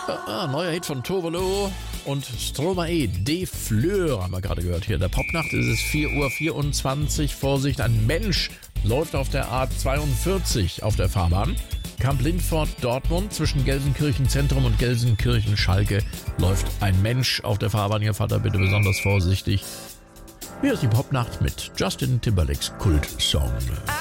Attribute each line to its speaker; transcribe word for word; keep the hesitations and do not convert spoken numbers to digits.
Speaker 1: Ah, neuer Hit von Tovolo und Stromae, De Fleur, haben wir gerade gehört hier. Der Popnacht ist es vier Uhr vierundzwanzig. Vorsicht, ein Mensch läuft auf der A zweiundvierzig auf der Fahrbahn. Kamp Lindfort, Dortmund, zwischen Gelsenkirchen Zentrum und Gelsenkirchen Schalke läuft ein Mensch auf der Fahrbahn. Ihr Vater bitte besonders vorsichtig. Hier ist die Popnacht mit Justin Timberlakes Kultsong.